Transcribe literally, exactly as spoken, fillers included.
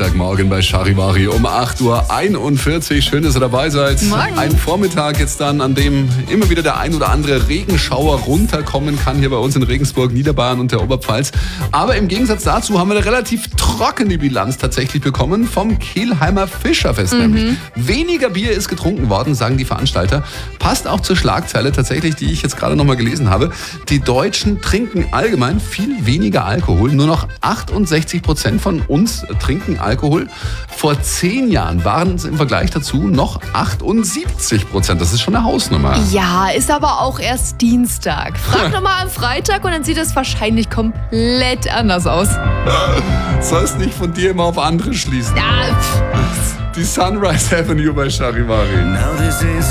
Dienstagmorgen bei Charivari um acht Uhr einundvierzig. Schön, dass ihr dabei seid. Morgen. Ein Vormittag jetzt dann, an dem immer wieder der ein oder andere Regenschauer runterkommen kann hier bei uns in Regensburg, Niederbayern und der Oberpfalz. Aber im Gegensatz dazu haben wir eine relativ trockene Bilanz tatsächlich bekommen vom Kelheimer Fischerfest. Mhm. Nämlich. Weniger Bier ist getrunken worden, sagen die Veranstalter. Passt auch zur Schlagzeile tatsächlich, die ich jetzt gerade nochmal gelesen habe. Die Deutschen trinken allgemein viel weniger Alkohol. Nur noch achtundsechzig Prozent von uns trinken Alkohol. Vor zehn Jahren waren es im Vergleich dazu noch achtundsiebzig Prozent. Das ist schon eine Hausnummer. Ja, ist aber auch erst Dienstag. Frag doch mal am Freitag und dann sieht es wahrscheinlich komplett anders aus. Sollst nicht von dir immer auf andere schließen. Ja, Die Sunrise Avenue bei Charivari.